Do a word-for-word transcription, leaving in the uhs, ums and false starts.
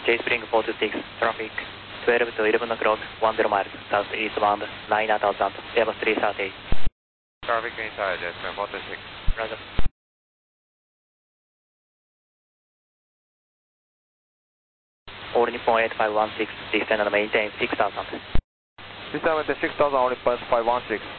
J Spring four two six, traffic twelve to eleven o'clock, ten miles, southeastbound, nine thousand, Airbus three thirty. Traffic inside, J Spring four two six. Roger. All Nippon eight five one six, descend and maintain six thousand. Descend maintain six thousand, all Nippon five one six.